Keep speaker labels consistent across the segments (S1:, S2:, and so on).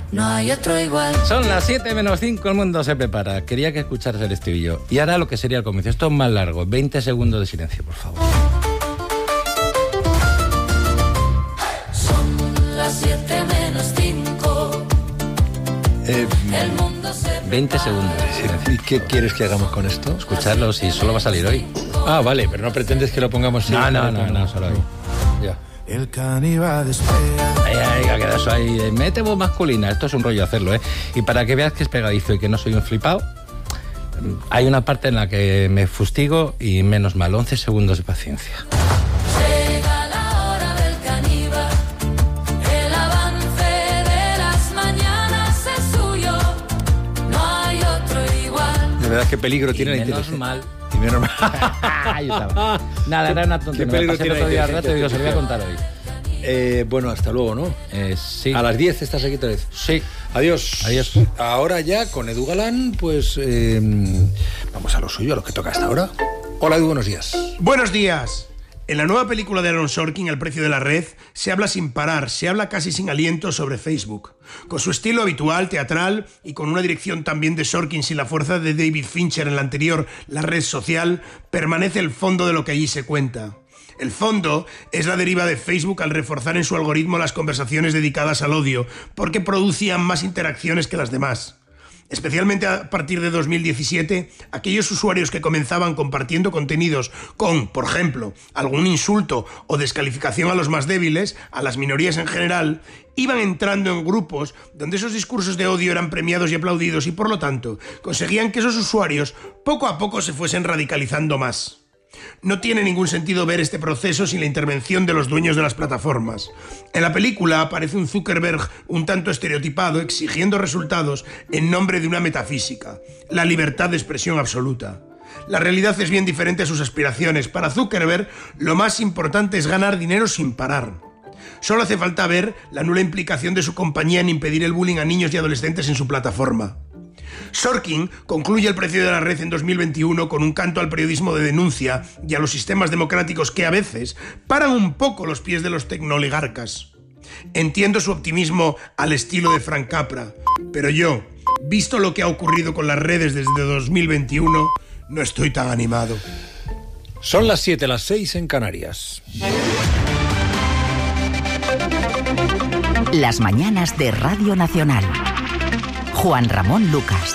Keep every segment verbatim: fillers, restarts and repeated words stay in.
S1: no hay otro igual.
S2: Son las siete menos cinco, el mundo se prepara. Quería que escucharas el estribillo. Y ahora lo que sería el comienzo. Esto es más largo. veinte segundos de silencio, por favor.
S1: Son las siete menos cinco.
S3: Eh,
S1: El mundo se prepara.
S2: veinte segundos de silencio.
S3: ¿Y qué quieres que hagamos con esto?
S2: Escucharlo si solo va a salir hoy.
S3: Ah, vale, pero no pretendes que lo pongamos
S2: No,
S3: siempre.
S2: no, no, no, solo hoy.
S3: Ya.
S4: El caníbal espera.
S2: Ay, ay, ha quedado eso ahí. eh, Mete voz masculina. Esto es un rollo hacerlo, ¿eh? Y para que veas que es pegadizo y que no soy un flipado, hay una parte en la que me fustigo y menos mal, once segundos de paciencia.
S1: Llega la hora del caníbal. El avance de las mañanas es suyo. No hay otro igual.
S3: De verdad, qué peligro
S2: Y
S3: tiene la
S2: menos
S3: inteligencia.
S2: mal.
S3: Y menos mal.
S2: Ahí estaba. Nada, era una tontería.
S3: Qué
S2: Me
S3: peligro
S2: pasé el
S3: tiene
S2: otro día
S3: la
S2: al rato y digo, se lo voy a contar hoy.
S3: Eh, bueno, hasta luego, ¿no?
S2: Eh, sí.
S3: A las diez estás aquí otra vez.
S2: Sí.
S3: Adiós.
S2: Adiós.
S3: Ahora ya con Edu Galán, pues eh, vamos a lo suyo, a lo que toca hasta ahora. Hola Edu, buenos días.
S5: Buenos días. En la nueva película de Aaron Sorkin, El precio de la red, se habla sin parar, se habla casi sin aliento sobre Facebook. Con su estilo habitual, teatral, y con una dirección también de Sorkin sin la fuerza de David Fincher en la anterior, La red social, permanece el fondo de lo que allí se cuenta. El fondo es la deriva de Facebook al reforzar en su algoritmo las conversaciones dedicadas al odio, porque producían más interacciones que las demás. Especialmente a partir de dos mil diecisiete, aquellos usuarios que comenzaban compartiendo contenidos con, por ejemplo, algún insulto o descalificación a los más débiles, a las minorías en general, iban entrando en grupos donde esos discursos de odio eran premiados y aplaudidos y, por lo tanto, conseguían que esos usuarios poco a poco se fuesen radicalizando más. No tiene ningún sentido ver este proceso sin la intervención de los dueños de las plataformas. En la película aparece un Zuckerberg un tanto estereotipado exigiendo resultados en nombre de una metafísica, la libertad de expresión absoluta. La realidad es bien diferente a sus aspiraciones. Para Zuckerberg, lo más importante es ganar dinero sin parar. Solo hace falta ver la nula implicación de su compañía en impedir el bullying a niños y adolescentes en su plataforma. Sorkin concluye El precio de la red en dos mil veintiuno con un canto al periodismo de denuncia y a los sistemas democráticos que a veces paran un poco los pies de los tecnooligarcas. Entiendo su optimismo al estilo de Frank Capra, pero yo, visto lo que ha ocurrido con las redes desde dos mil veintiuno, no estoy tan animado.
S3: Son las siete, las seis en Canarias.
S6: Las mañanas de Radio Nacional. Juan Ramón Lucas.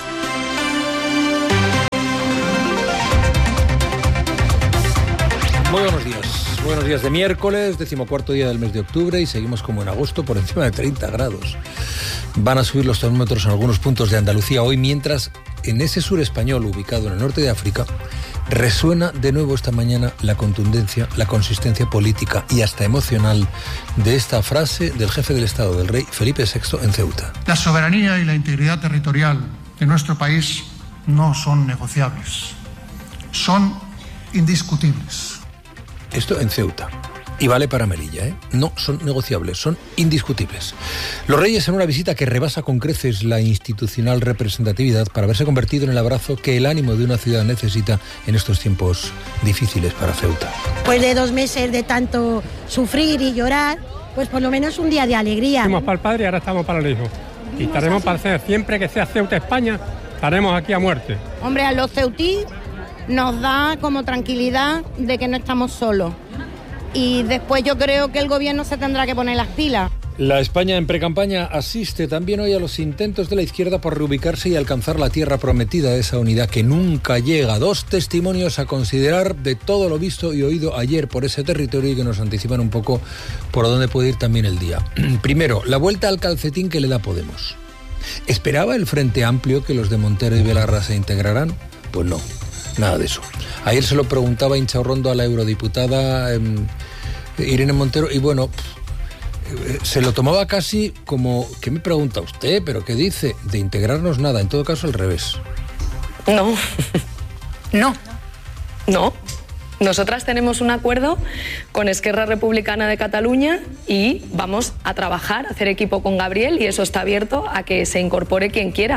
S3: Muy buenos días. Buenos días de miércoles, decimocuarto día del mes de octubre, y seguimos como en agosto por encima de treinta grados. Van a subir los termómetros en algunos puntos de Andalucía hoy, mientras en ese sur español ubicado en el norte de África resuena de nuevo esta mañana la contundencia, la consistencia política y hasta emocional de esta frase del jefe del Estado, del rey Felipe sexto, en Ceuta.
S7: La soberanía y la integridad territorial de nuestro país no son negociables, son indiscutibles.
S3: Esto en Ceuta. Y vale para Melilla, ¿eh? No son negociables, son indiscutibles. Los reyes en una visita que rebasa con creces la institucional representatividad para haberse convertido en el abrazo que el ánimo de una ciudad necesita en estos tiempos difíciles para Ceuta.
S8: Pues de dos meses de tanto sufrir y llorar, pues por lo menos un día de alegría.
S9: Fuimos para el padre y ahora estamos para el hijo. Y estaremos para hacer, siempre que sea Ceuta, España, estaremos aquí a muerte.
S8: Hombre, a los ceutí nos da como tranquilidad de que no estamos solos. Y después yo creo que el gobierno se tendrá que poner las pilas.
S3: La España en precampaña asiste también hoy a los intentos de la izquierda por reubicarse y alcanzar la tierra prometida de esa unidad que nunca llega. Dos testimonios a considerar de todo lo visto y oído ayer por ese territorio y que nos anticipan un poco por dónde puede ir también el día. Primero, la vuelta al calcetín que le da Podemos. ¿Esperaba el Frente Amplio que los de Montero y Belarra se integraran? Pues no, nada de eso. Ayer se lo preguntaba Inchaurrondo a la eurodiputada eh, Irene Montero y bueno, eh, se lo tomaba casi como, ¿qué me pregunta usted? ¿Pero qué dice? De integrarnos nada, en todo caso al revés.
S10: No, no, no. Nosotras tenemos un acuerdo con Esquerra Republicana de Cataluña y vamos a trabajar, a hacer equipo con Gabriel y eso está abierto a que se incorpore quien quiera.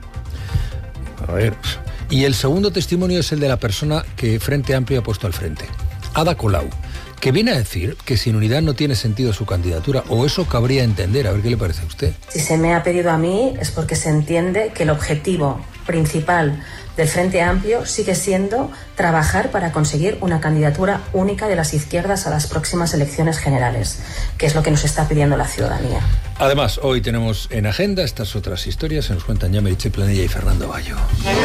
S3: A ver... Y el segundo testimonio es el de la persona que Frente Amplio ha puesto al frente, Ada Colau, que viene a decir que sin unidad no tiene sentido su candidatura, o eso cabría entender. A ver qué le parece a usted.
S11: Si se me ha pedido a mí es porque se entiende que el objetivo principal del Frente Amplio sigue siendo trabajar para conseguir una candidatura única de las izquierdas a las próximas elecciones generales, que es lo que nos está pidiendo la ciudadanía.
S3: Además, hoy tenemos en agenda estas otras historias, se nos cuentan ya Meritxell Planella y Fernando Bayo.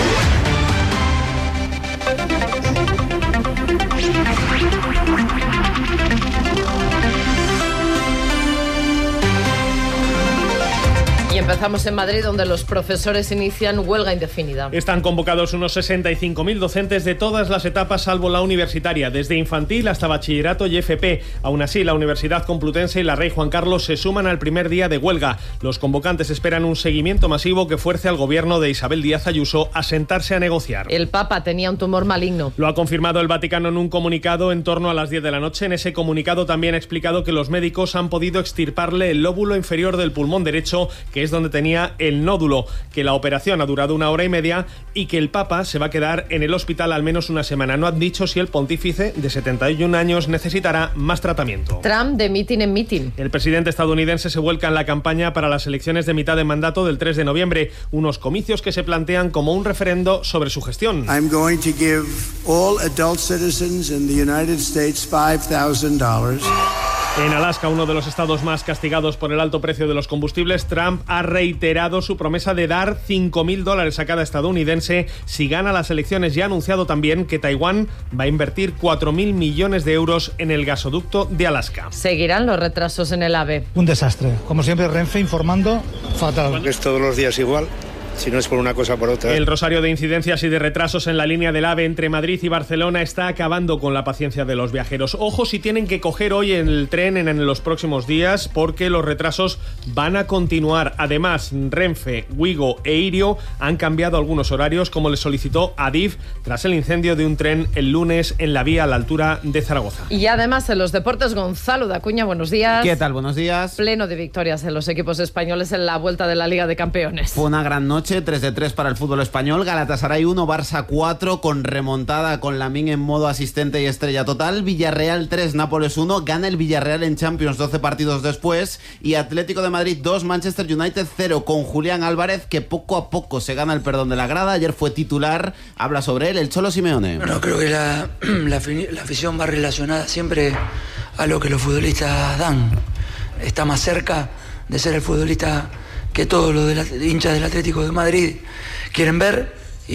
S12: Y empezamos en Madrid, donde los profesores inician huelga indefinida.
S13: Están convocados unos sesenta y cinco mil docentes de todas las etapas, salvo la universitaria, desde infantil hasta bachillerato y F P. Aún así, la Universidad Complutense y la Rey Juan Carlos se suman al primer día de huelga. Los convocantes esperan un seguimiento masivo que fuerce al gobierno de Isabel Díaz Ayuso a sentarse a negociar.
S12: El Papa tenía un tumor maligno.
S13: Lo ha confirmado el Vaticano en un comunicado en torno a las diez de la noche. En ese comunicado también ha explicado que los médicos han podido extirparle el lóbulo inferior del pulmón derecho, que es donde tenía el nódulo, que la operación ha durado una hora y media y que el Papa se va a quedar en el hospital al menos una semana. No han dicho si el pontífice de setenta y un años necesitará más tratamiento.
S12: Trump de mitin en mitin.
S13: El presidente estadounidense se vuelca en la campaña para las elecciones de mitad de mandato del tres de noviembre, unos comicios que se plantean como un referendo sobre su gestión.
S14: I'm going to give all adult citizens in the United States five thousand dollars.
S13: En Alaska, uno de los estados más castigados por el alto precio de los combustibles, Trump ha reiterado su promesa de dar cinco mil dólares a cada estadounidense si gana las elecciones y ha anunciado también que Taiwán va a invertir cuatro mil millones de euros en el gasoducto de Alaska.
S12: Seguirán los retrasos en el AVE.
S15: Un desastre. Como siempre, Renfe informando fatal.
S16: Es todos los días igual. Si no es por una cosa, por otra.
S13: El rosario de incidencias y de retrasos en la línea del AVE entre Madrid y Barcelona está acabando con la paciencia de los viajeros. Ojo si tienen que coger hoy el tren en, en los próximos días, porque los retrasos van a continuar. Además, Renfe, Wigo e Irio han cambiado algunos horarios, como les solicitó Adif tras el incendio de un tren el lunes en la vía a la altura de Zaragoza.
S12: Y además en los deportes, Gonzalo Dacuña, buenos días.
S17: ¿Qué tal? Buenos días.
S12: Pleno de victorias en los equipos españoles en la vuelta de la Liga de Campeones.
S17: Fue una gran noche. tres de tres para el fútbol español. Galatasaray uno, Barça cuatro, con remontada, con Lamine en modo asistente y estrella total. Villarreal tres, Nápoles uno, gana el Villarreal en Champions doce partidos después. Y Atlético de Madrid dos, Manchester United cero, con Julián Álvarez, que poco a poco se gana el perdón de la grada. Ayer fue titular, habla sobre él el Cholo Simeone.
S18: Bueno, creo que la, la, la afición va relacionada siempre a lo que los futbolistas dan. Está más cerca de ser el futbolista que todos los de la, hinchas del Atlético de Madrid quieren ver,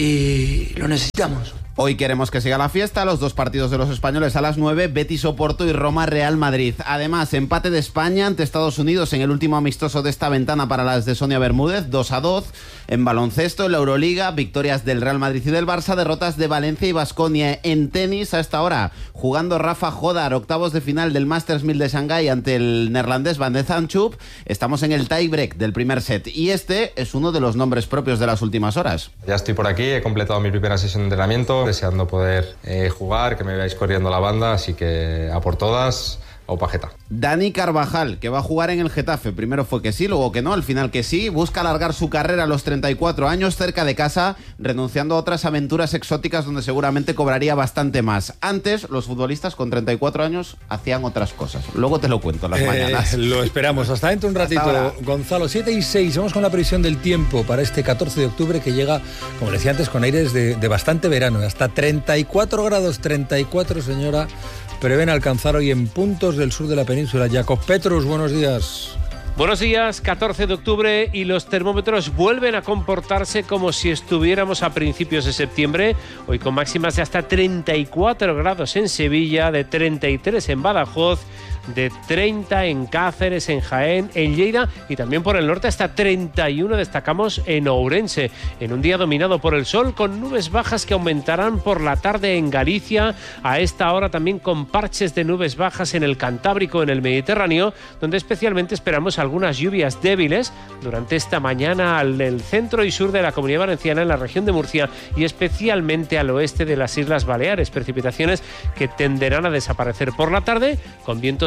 S18: y lo necesitamos.
S17: Hoy queremos que siga la fiesta, los dos partidos de los españoles a las nueve, Betis Oporto y Roma Real Madrid. Además, empate de España ante Estados Unidos en el último amistoso de esta ventana para las de Sonia Bermúdez, dos a dos. En baloncesto, en la Euroliga, victorias del Real Madrid y del Barça, derrotas de Valencia y Baskonia. En tenis, a esta hora, jugando Rafa Jodar, octavos de final del Masters mil de Shanghái ante el neerlandés Van de Zandschulp. Estamos en el tie-break del primer set y este es uno de los nombres propios de las últimas horas.
S19: Ya estoy por aquí, he completado mi primera sesión de entrenamiento, deseando poder eh, jugar, que me veáis corriendo la banda, así que a por todas. O Pajeta.
S17: Dani Carvajal, que va a jugar en el Getafe. Primero fue que sí, luego que no, al final que sí. Busca alargar su carrera a los treinta y cuatro años, cerca de casa, renunciando a otras aventuras exóticas donde seguramente cobraría bastante más. Antes, los futbolistas con treinta y cuatro años hacían otras cosas. Luego te lo cuento las eh, mañanas.
S3: Lo esperamos. Hasta dentro un ratito, Gonzalo. siete y seis. Vamos con la previsión del tiempo para este catorce de octubre, que llega, como decía antes, con aires de, de bastante verano. Hasta treinta y cuatro grados, treinta y cuatro, señora. Prevén alcanzar hoy en puntos del sur de la península. Jacob Petrus, buenos días.
S20: Buenos días, catorce de octubre y los termómetros vuelven a comportarse como si estuviéramos a principios de septiembre, hoy con máximas de hasta treinta y cuatro grados en Sevilla, de treinta y tres en Badajoz, de treinta en Cáceres, en Jaén, en Lleida y también por el norte hasta treinta y uno destacamos en Ourense, en un día dominado por el sol con nubes bajas que aumentarán por la tarde en Galicia, a esta hora también con parches de nubes bajas en el Cantábrico, en el Mediterráneo, donde especialmente esperamos algunas lluvias débiles durante esta mañana al el centro y sur de la Comunidad Valenciana, en la región de Murcia y especialmente al oeste de las Islas Baleares, precipitaciones que tenderán a desaparecer por la tarde con vientos de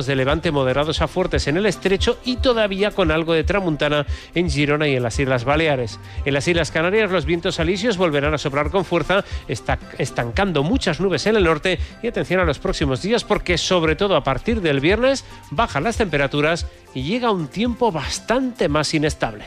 S20: de levante moderados a fuertes en el estrecho y todavía con algo de tramuntana en Girona y en las Islas Baleares. En las Islas Canarias los vientos alisios volverán a soplar con fuerza, está estancando muchas nubes en el norte y atención a los próximos días porque sobre todo a partir del viernes bajan las temperaturas y llega un tiempo bastante más inestable.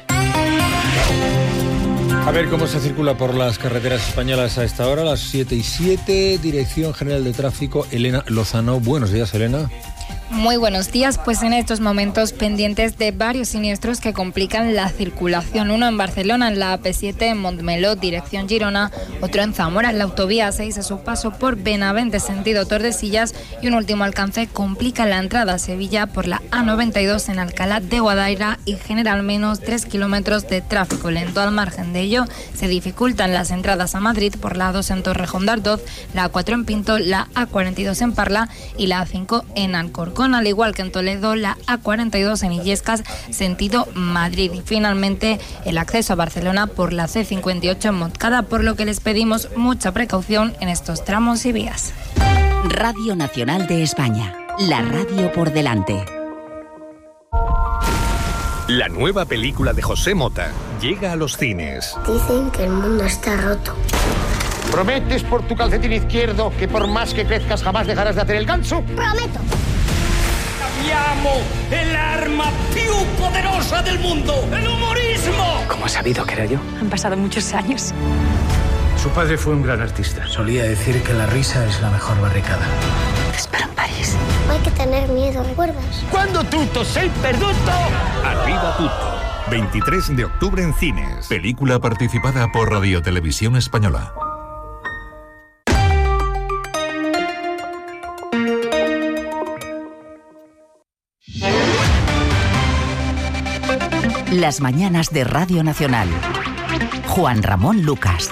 S3: A ver cómo se circula por las carreteras españolas a esta hora, las siete y siete, Dirección General de Tráfico, Elena Lozano. Buenos días, Elena.
S21: Muy buenos días, pues en estos momentos pendientes de varios siniestros que complican la circulación. Uno en Barcelona, en la A P siete, en Montmeló, dirección Girona. Otro en Zamora, en la autovía seis, a su paso por Benavente, sentido Tordesillas. Y un último alcance complica la entrada a Sevilla por la A noventa y dos en Alcalá de Guadaira y genera al menos tres kilómetros de tráfico lento. Al margen de ello, se dificultan las entradas a Madrid por la A dos en Torrejón de Ardoz, la A cuatro en Pinto, la A cuarenta y dos en Parla y la A cinco en Alcorcón. Al igual que en Toledo, la A cuarenta y dos en Illescas, sentido Madrid. Y finalmente, el acceso a Barcelona por la C cincuenta y ocho en Montcada, por lo que les pedimos mucha precaución en estos tramos y vías.
S6: Radio Nacional de España, la radio por delante.
S22: La nueva película de José Mota llega a los cines.
S23: Dicen que el mundo está roto.
S24: ¿Prometes por tu calcetín izquierdo que por más que crezcas jamás dejarás de hacer el ganso?
S23: ¡Prometo!
S25: ¡Cambiamo el arma più poderosa del mundo! ¡El humorismo!
S26: ¿Cómo has sabido que era yo?
S27: Han pasado muchos años.
S26: Su padre fue un gran artista. Solía decir que la risa es la mejor barricada.
S23: Te espero en París. No hay que tener miedo, ¿recuerdas?
S24: ¡Cuando tutto sei perduto!
S22: Arriba tutto. veintitrés de octubre en cines.
S28: Película participada por Radio Televisión Española.
S6: Las mañanas de Radio Nacional. Juan Ramón Lucas.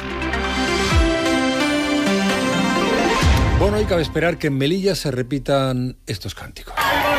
S3: Bueno, hoy cabe esperar que en Melilla se repitan estos cánticos.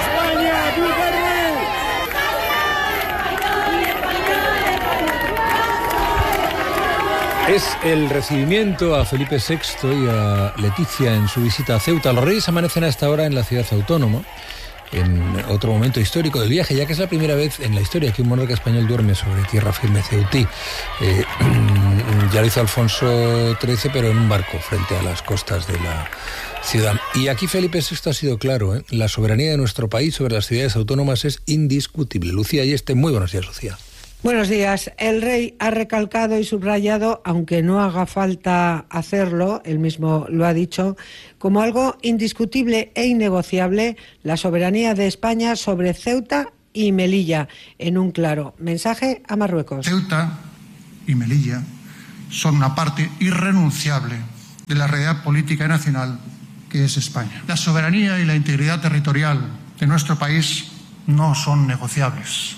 S3: Es el recibimiento a Felipe sexto y a Leticia en su visita a Ceuta. Los Reyes amanecen a esta hora en la ciudad autónoma, en otro momento histórico del viaje, ya que es la primera vez en la historia que un monarca español duerme sobre tierra firme ceutí. Eh, ya lo hizo Alfonso trece, pero en un barco frente a las costas de la ciudad. Y aquí Felipe sexto ha sido claro, ¿eh? La soberanía de nuestro país sobre las ciudades autónomas es indiscutible. Lucía Ayeste, muy buenos días, Lucía.
S29: Buenos días. El rey ha recalcado y subrayado, aunque no haga falta hacerlo, él mismo lo ha dicho, como algo indiscutible e innegociable la soberanía de España sobre Ceuta y Melilla, en un claro mensaje a Marruecos.
S7: Ceuta y Melilla son una parte irrenunciable de la realidad política y nacional que es España. La soberanía y la integridad territorial de nuestro país no son negociables,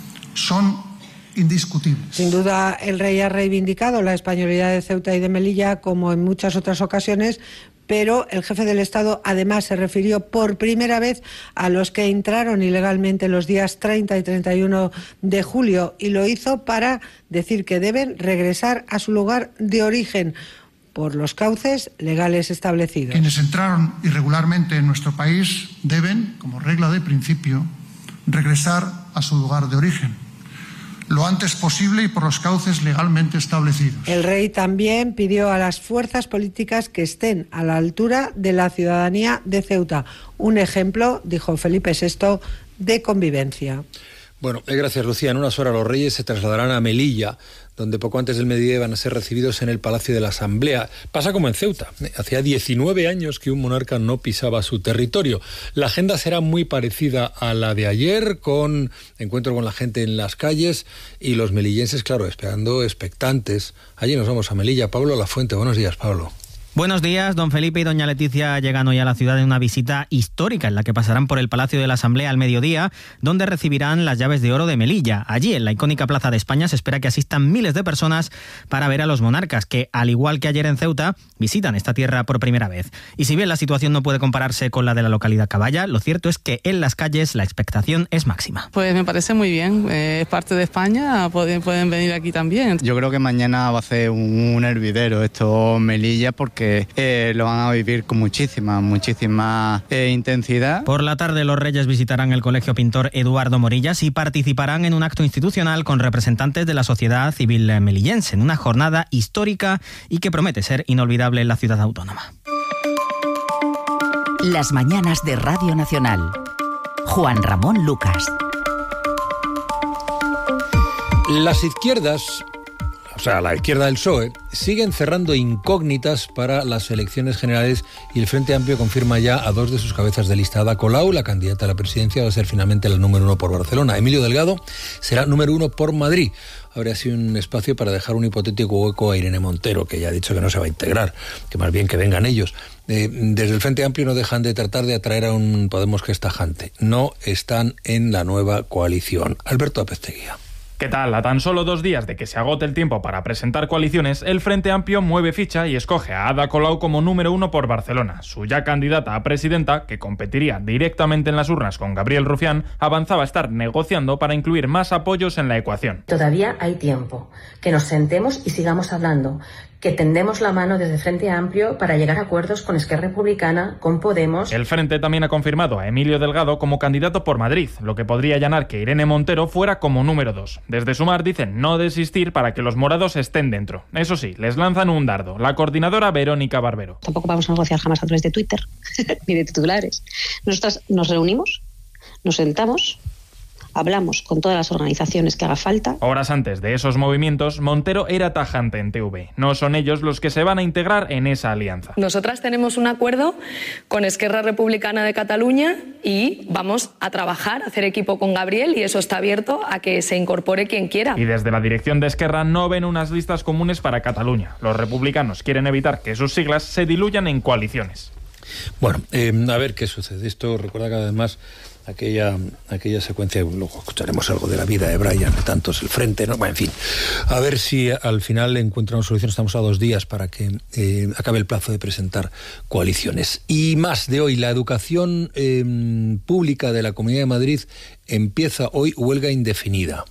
S7: son indiscutibles.
S29: Sin duda, el rey ha reivindicado la españolidad de Ceuta y de Melilla, como en muchas otras ocasiones, pero el jefe del Estado además se refirió por primera vez a los que entraron ilegalmente los días treinta y treinta y uno de julio, y lo hizo para decir que deben regresar a su lugar de origen por los cauces legales establecidos.
S7: Quienes entraron irregularmente en nuestro país deben, como regla de principio, regresar a su lugar de origen lo antes posible y por los cauces legalmente establecidos.
S29: El rey también pidió a las fuerzas políticas que estén a la altura de la ciudadanía de Ceuta. Un ejemplo, dijo Felipe sexto, de convivencia.
S3: Bueno, gracias, Lucía. En unas horas los reyes se trasladarán a Melilla, donde poco antes del mediodía van a ser recibidos en el Palacio de la Asamblea. Pasa como en Ceuta. Hacía diecinueve años que un monarca no pisaba su territorio. La agenda será muy parecida a la de ayer, con encuentro con la gente en las calles y los melillenses, claro, esperando expectantes. Allí nos vamos a Melilla. Pablo Lafuente. Buenos días, Pablo.
S30: Buenos días, don Felipe y doña Leticia llegan hoy a la ciudad en una visita histórica en la que pasarán por el Palacio de la Asamblea al mediodía, donde recibirán las llaves de oro de Melilla. Allí, en la icónica Plaza de España, se espera que asistan miles de personas para ver a los monarcas, que, al igual que ayer en Ceuta, visitan esta tierra por primera vez. Y si bien la situación no puede compararse con la de la localidad Caballa, lo cierto es que en las calles la expectación es máxima.
S31: Pues me parece muy bien, eh, es parte de España, pueden, pueden venir aquí también.
S32: Yo creo que mañana va a ser un hervidero esto Melilla, porque
S1: que eh, lo van a vivir con muchísima, muchísima eh, intensidad.
S30: Por la tarde los Reyes visitarán el Colegio Pintor Eduardo Morillas y participarán en un acto institucional con representantes de la sociedad civil melillense, en una jornada histórica y que promete ser inolvidable en la ciudad autónoma.
S6: Las mañanas de Radio Nacional. Juan Ramón Lucas.
S3: Las izquierdas, o sea, la izquierda del P S O E, siguen cerrando incógnitas para las elecciones generales y el Frente Amplio confirma ya a dos de sus cabezas de lista. Ada Colau, la candidata a la presidencia, va a ser finalmente la número uno por Barcelona. Emilio Delgado será número uno por Madrid. Habrá así un espacio para dejar un hipotético hueco a Irene Montero, que ya ha dicho que no se va a integrar, que más bien que vengan ellos. Eh, desde el Frente Amplio no dejan de tratar de atraer a un Podemos que es tajante. No están en la nueva coalición. Alberto Apezteguía.
S2: ¿Qué tal? A tan solo dos días de que se agote el tiempo para presentar coaliciones, el Frente Amplio mueve ficha y escoge a Ada Colau como número uno por Barcelona. Su ya candidata a presidenta, que competiría directamente en las urnas con Gabriel Rufián, avanzaba a estar negociando para incluir más apoyos en la ecuación.
S4: Todavía hay tiempo. Que nos sentemos y sigamos hablando. Que tendemos la mano desde Frente Amplio para llegar a acuerdos con Esquerra Republicana, con Podemos.
S2: El Frente también ha confirmado a Emilio Delgado como candidato por Madrid, lo que podría allanar que Irene Montero fuera como número dos. Desde Sumar dicen no desistir para que los morados estén dentro. Eso sí, les lanzan un dardo. La coordinadora Verónica Barbero.
S5: Tampoco vamos a negociar jamás a través de Twitter ni de titulares. Nosotras nos reunimos, nos sentamos, hablamos con todas las organizaciones que haga falta.
S2: Horas antes de esos movimientos, Montero era tajante en T V. No son ellos los que se van a integrar en esa alianza.
S8: Nosotras tenemos un acuerdo con Esquerra Republicana de Cataluña y vamos a trabajar, a hacer equipo con Gabriel, y eso está abierto a que se incorpore quien quiera.
S2: Y desde la dirección de Esquerra no ven unas listas comunes para Cataluña. Los republicanos quieren evitar que sus siglas se diluyan en coaliciones.
S3: Bueno, eh, a ver qué sucede. Esto recuerda que además aquella aquella secuencia, luego escucharemos algo de la vida de Brian, de tantos el frente, ¿no? Bueno, en fin, a ver si al final encuentran una solución. Estamos a dos días para que eh, acabe el plazo de presentar coaliciones. Y más de hoy, la educación eh, pública de la Comunidad de Madrid empieza hoy huelga indefinida.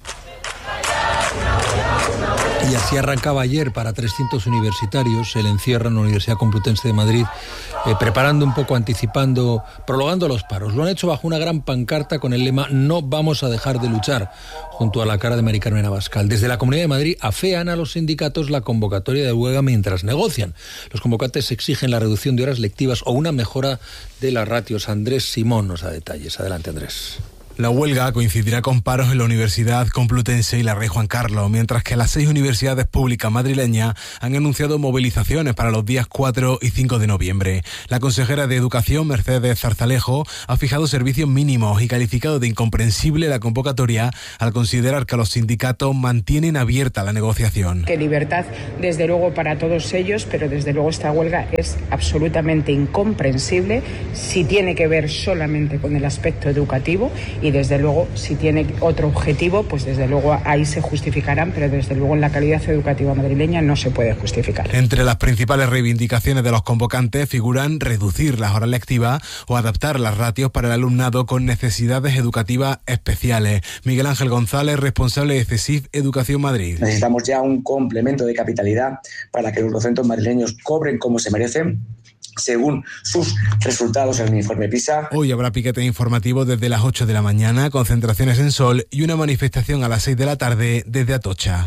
S3: Y así arrancaba ayer para trescientos universitarios el encierro en la Universidad Complutense de Madrid, eh, preparando un poco, anticipando, prolongando los paros. Lo han hecho bajo una gran pancarta con el lema "No vamos a dejar de luchar", junto a la cara de Mari Carmen Abascal. Desde la Comunidad de Madrid afean a los sindicatos la convocatoria de huelga mientras negocian. Los convocantes exigen la reducción de horas lectivas o una mejora de las ratios. Andrés Simón nos da detalles. Adelante, Andrés.
S9: La huelga coincidirá con paros en la Universidad Complutense y la Rey Juan Carlos, mientras que las seis universidades públicas madrileñas han anunciado movilizaciones para los días cuatro y cinco de noviembre. La consejera de Educación, Mercedes Zarzalejo, ha fijado servicios mínimos y calificado de incomprensible la convocatoria al considerar que los sindicatos mantienen abierta la negociación.
S10: Que libertad, desde luego, para todos ellos, pero desde luego esta huelga es absolutamente incomprensible si tiene que ver solamente con el aspecto educativo. Y desde luego, si tiene otro objetivo, pues desde luego ahí se justificarán, pero desde luego en la calidad educativa madrileña no se puede justificar.
S9: Entre las principales reivindicaciones de los convocantes figuran reducir las horas lectivas o adaptar las ratios para el alumnado con necesidades educativas especiales. Miguel Ángel González, responsable de CESIF Educación Madrid.
S11: Necesitamos ya un complemento de capitalidad para que los docentes madrileños cobren como se merecen, según sus resultados en el informe PISA.
S9: Hoy habrá piquete informativo desde las ocho de la mañana, concentraciones en Sol y una manifestación a las seis de la tarde desde Atocha.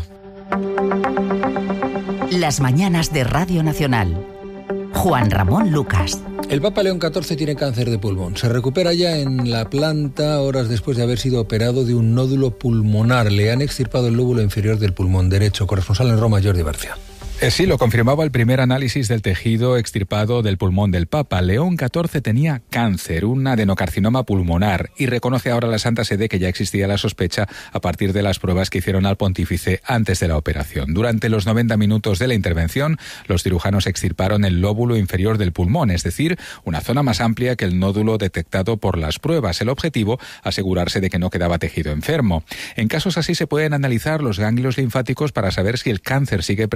S6: Las mañanas de Radio Nacional. Juan Ramón Lucas.
S3: El Papa León catorce tiene cáncer de pulmón. Se recupera ya en la planta horas después de haber sido operado de un nódulo pulmonar. Le han extirpado el lóbulo inferior del pulmón derecho. Corresponsal en Roma, Jordi Barcia.
S14: Sí, lo confirmaba el primer análisis del tejido extirpado del pulmón del Papa. León catorce tenía cáncer, un adenocarcinoma pulmonar, y reconoce ahora la Santa Sede que ya existía la sospecha a partir de las pruebas que hicieron al pontífice antes de la operación. Durante los noventa minutos de la intervención, los cirujanos extirparon el lóbulo inferior del pulmón, es decir, una zona más amplia que el nódulo detectado por las pruebas. El objetivo, asegurarse de que no quedaba tejido enfermo. En casos así se pueden analizar los ganglios linfáticos para saber si el cáncer sigue presente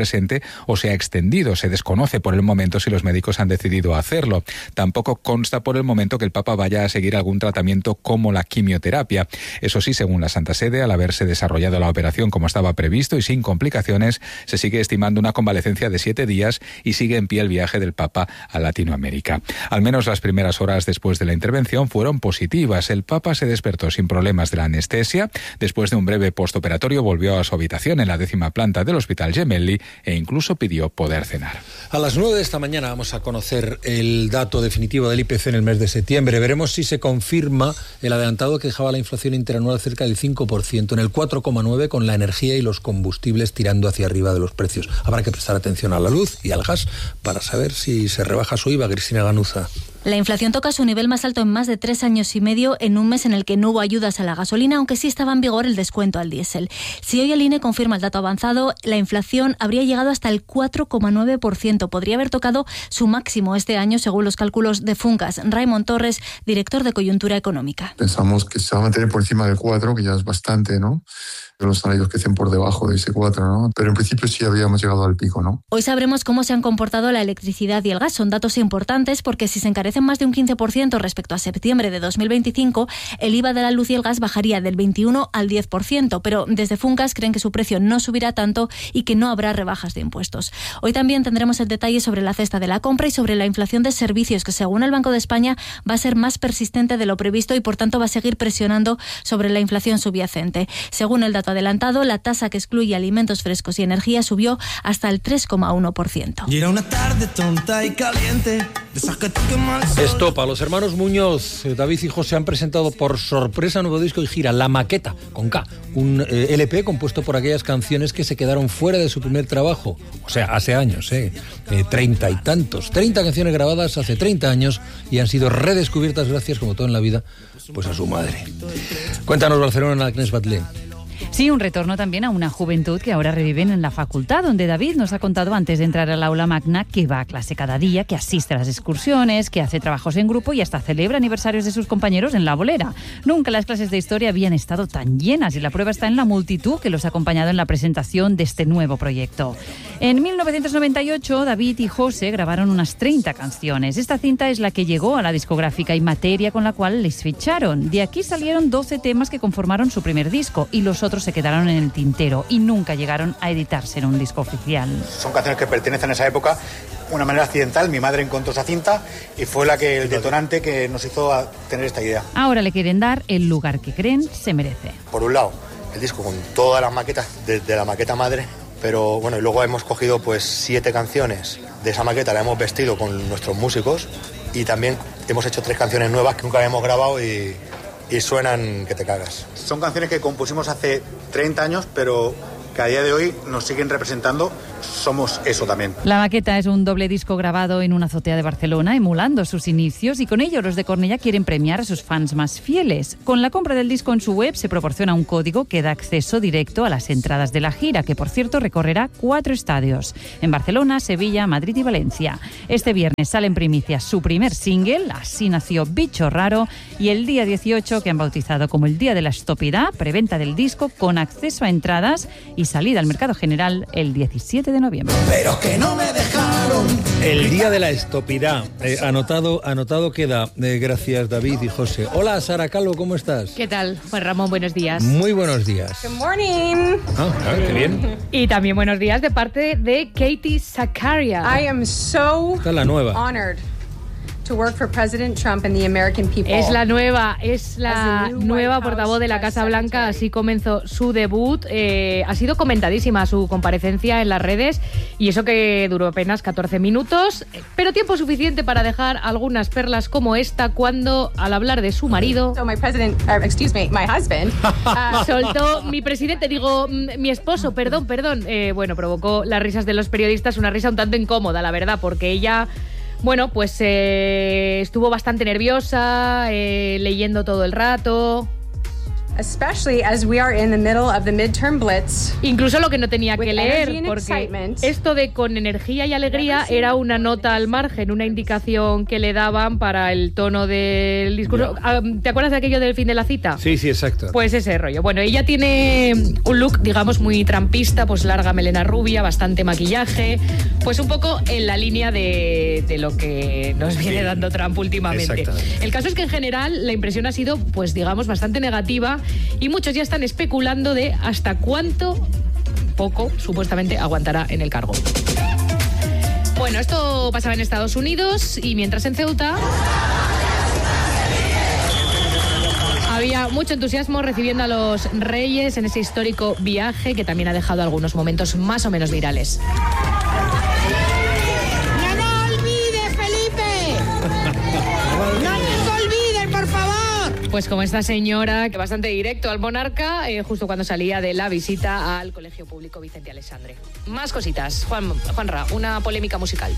S14: o se ha extendido. Se desconoce por el momento si los médicos han decidido hacerlo. Tampoco consta por el momento que el Papa vaya a seguir algún tratamiento como la quimioterapia. Eso sí, según la Santa Sede, al haberse desarrollado la operación como estaba previsto y sin complicaciones, se sigue estimando una convalecencia de siete días y sigue en pie el viaje del Papa a Latinoamérica. Al menos las primeras horas después de la intervención fueron positivas. El Papa se despertó sin problemas de la anestesia. Después de un breve postoperatorio volvió a su habitación en la décima planta del Hospital Gemelli e incluso pidió poder cenar.
S3: A las nueve de esta mañana vamos a conocer el dato definitivo del I P C en el mes de septiembre. Veremos si se confirma el adelantado que dejaba la inflación interanual cerca del cinco por ciento, en el cuatro coma nueve por ciento, con la energía y los combustibles tirando hacia arriba de los precios. Habrá que prestar atención a la luz y al gas para saber si se rebaja su I V A. Cristina Ganuza.
S12: La inflación toca su nivel más alto en más de tres años y medio en un mes en el que no hubo ayudas a la gasolina, aunque sí estaba en vigor el descuento al diésel. Si hoy el I N E confirma el dato avanzado, la inflación habría llegado hasta el cuatro coma nueve por ciento. Podría haber tocado su máximo este año, según los cálculos de Funcas. Raimon Torres, director de Coyuntura Económica.
S13: Pensamos que se va a mantener por encima del cuatro, que ya es bastante, ¿no? Los salarios que estén por debajo de ese cuatro, ¿no? Pero en principio sí habíamos llegado al pico, ¿no?
S12: Hoy sabremos cómo se han comportado la electricidad y el gas. Son datos importantes porque si se encarecen más de un quince por ciento respecto a septiembre de dos mil veinticinco, el I V A de la luz y el gas bajaría del veintiuno al diez por ciento, pero desde Funcas creen que su precio no subirá tanto y que no habrá rebajas de impuestos. Hoy también tendremos el detalle sobre la cesta de la compra y sobre la inflación de servicios, que según el Banco de España va a ser más persistente de lo previsto y por tanto va a seguir presionando sobre la inflación subyacente. Según el dato adelantado, la tasa que excluye alimentos frescos y energía subió hasta el tres coma uno por ciento.
S15: Y era una tarde tonta y caliente, de esas que te quema el sol.
S3: Estopa, los hermanos Muñoz, David y José han presentado por sorpresa nuevo disco y gira, La Maqueta, con K, un eh, L P compuesto por aquellas canciones que se quedaron fuera de su primer trabajo, o sea, hace años, eh, eh, treinta y tantos, treinta canciones grabadas hace treinta años y han sido redescubiertas gracias, como todo en la vida, pues a su madre. Cuéntanos, Barcelona, Agnès Batlé.
S16: Sí, un retorno también a una juventud que ahora reviven en la facultad, donde David nos ha contado antes de entrar al aula magna que va a clase cada día, que asiste a las excursiones, que hace trabajos en grupo y hasta celebra aniversarios de sus compañeros en la bolera. Nunca las clases de historia habían estado tan llenas y la prueba está en la multitud que los ha acompañado en la presentación de este nuevo proyecto. En mil novecientos noventa y ocho, David y José grabaron unas treinta canciones. Esta cinta es la que llegó a la discográfica y Materia, con la cual les ficharon. De aquí salieron doce temas que conformaron su primer disco y los otros se quedaron en el tintero y nunca llegaron a editarse en un disco oficial.
S17: Son canciones que pertenecen a esa época. De una manera accidental, mi madre encontró esa cinta y fue la que el detonante que nos hizo tener esta idea.
S16: Ahora le quieren dar el lugar que creen se merece.
S17: Por un lado, el disco con todas las maquetas de, de la maqueta madre, pero bueno, y luego hemos cogido pues siete canciones de esa maqueta, la hemos vestido con nuestros músicos y también hemos hecho tres canciones nuevas que nunca habíamos grabado y y suenan que te cagas. Son canciones que compusimos hace treinta años, pero que a día de hoy nos siguen representando. Somos eso también.
S16: La Maqueta es un doble disco grabado en una azotea de Barcelona, emulando sus inicios, y con ello los de Cornellà quieren premiar a sus fans más fieles. Con la compra del disco en su web se proporciona un código que da acceso directo a las entradas de la gira, que por cierto recorrerá cuatro estadios, en Barcelona, Sevilla, Madrid y Valencia. Este viernes sale en primicia su primer single, Así nació Bicho Raro, y el día dieciocho, que han bautizado como el Día de la Estopidad, preventa del disco con acceso a entradas y salida al mercado general el diecisiete de noviembre.
S15: Pero que no me dejaron.
S3: El Día de la Estopidad. Eh, anotado, anotado queda. Eh, gracias, David y José. Hola, Sara Calvo, ¿cómo estás?
S18: ¿Qué tal? Juan Ramón, buenos días.
S3: Muy buenos días.
S18: Good morning.
S3: Ah, claro, qué bien.
S18: Y también buenos días de parte de Katie Sacaria.
S19: I am so
S3: Esta es la nueva.
S19: honored to work for President Trump and the American people.
S18: Es la nueva, es la nueva portavoz de la Casa Blanca, así comenzó su debut. Eh, ha sido comentadísima su comparecencia en las redes, y eso que duró apenas catorce minutos, pero tiempo suficiente para dejar algunas perlas como esta cuando, al hablar de su marido,
S19: So my president, uh, excuse me, my husband, uh,
S18: soltó mi presidente, digo, mi esposo, perdón, perdón. Eh, bueno, provocó las risas de los periodistas, una risa un tanto incómoda, la verdad, porque ella... Bueno, pues eh, estuvo bastante nerviosa, eh, leyendo todo el rato.
S19: especially as we are in the middle of the midterm blitz.
S18: Incluso lo que no tenía que leer, porque esto de con energía y alegría era una nota al margen, una indicación que le daban para el tono del discurso. Yeah. ¿Te acuerdas de aquello del fin de la cita?
S3: Sí, sí, exacto.
S18: Pues ese rollo. Bueno, ella tiene un look, digamos, muy trampista, pues larga melena rubia, bastante maquillaje, pues un poco en la línea de, de lo que nos viene sí. dando Trump últimamente. El caso es que en general la impresión ha sido, pues digamos, bastante negativa y muchos ya están especulando de hasta cuánto poco supuestamente aguantará en el cargo. Bueno, esto pasaba en Estados Unidos y mientras en Ceuta había mucho entusiasmo recibiendo a los reyes en ese histórico viaje que también ha dejado algunos momentos más o menos virales. Pues como esta señora, que bastante directo al monarca, eh, justo cuando salía de la visita al Colegio Público Vicente Aleixandre. Más cositas. Juan, Juanra, una polémica musical.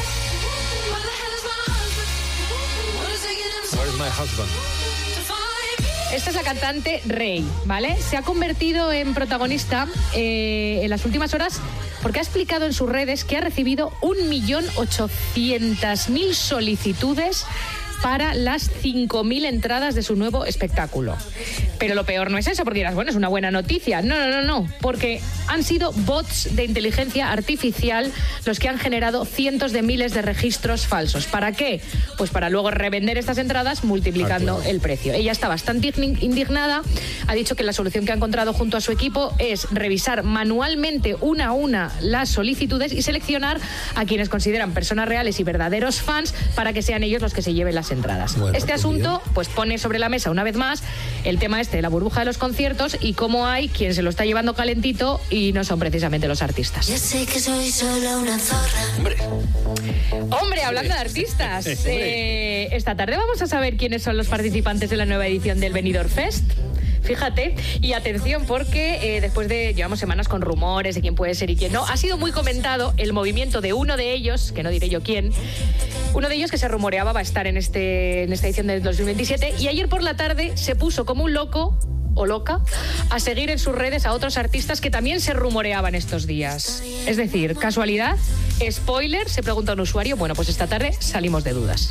S3: Where's my husband?
S18: Esta es la cantante Rey, ¿vale? Se ha convertido en protagonista eh, en las últimas horas porque ha explicado en sus redes que ha recibido un millón ochocientas mil solicitudes para las cinco mil entradas de su nuevo espectáculo. Pero lo peor no es eso, porque dirás, bueno, es una buena noticia. No, no, no, no, porque han sido bots de inteligencia artificial los que han generado cientos de miles de registros falsos. ¿Para qué? Pues para luego revender estas entradas multiplicando ah, claro. el precio. Ella está bastante indignada, ha dicho que la solución que ha encontrado junto a su equipo es revisar manualmente una a una las solicitudes y seleccionar a quienes consideran personas reales y verdaderos fans para que sean ellos los que se lleven las entradas. Bueno, este asunto pues pone sobre la mesa una vez más el tema este de la burbuja de los conciertos y cómo hay quien se lo está llevando calentito y no son precisamente los artistas.
S7: Ya sé que soy solo una zorra.
S18: Hombre, Hombre hablando de artistas, eh, esta tarde vamos a saber quiénes son los participantes de la nueva edición del Benidorm Fest. Fíjate, y atención porque eh, después de, llevamos semanas con rumores de quién puede ser y quién no, ha sido muy comentado el movimiento de uno de ellos, que no diré yo quién, uno de ellos que se rumoreaba va a estar en, este, en esta edición del dos mil veintisiete y ayer por la tarde se puso como un loco o loca a seguir en sus redes a otros artistas que también se rumoreaban estos días. Es decir, ¿casualidad? ¿Spoiler? Se pregunta un usuario. Bueno, pues esta tarde salimos de dudas.